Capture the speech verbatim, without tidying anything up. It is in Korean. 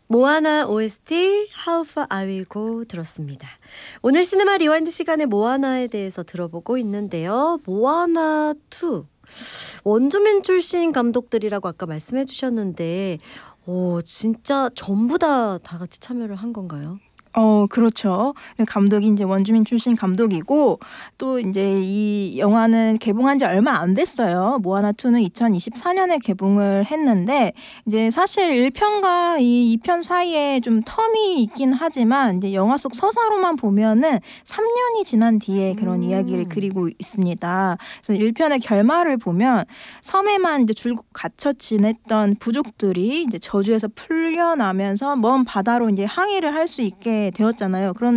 모아나 오에스티 How Far I Will Go 들었습니다. 오늘 시네마 리와인드 시간에 모아나에 대해서 들어보고 있는데요. 모아나 투 원주민 출신 감독들이라고 아까 말씀해 주셨는데 오, 진짜 전부 다 다 같이 참여를 한 건가요? 어 그렇죠. 감독이 이제 원주민 출신 감독이고 또 이제 이 영화는 개봉한 지 얼마 안 됐어요. 모아나 투는 이천이십사 년에 개봉을 했는데 이제 사실 일 편과 이 이 편 사이에 좀 텀이 있긴 하지만 이제 영화 속 서사로만 보면은 삼 년이 지난 뒤에 그런 음. 이야기를 그리고 있습니다. 그래서 일 편의 결말을 보면 섬에만 이제 줄곧 갇혀 지냈던 부족들이 이제 저주에서 풀려나면서 먼 바다로 이제 항해를 할 수 있게 되었잖아요. 그런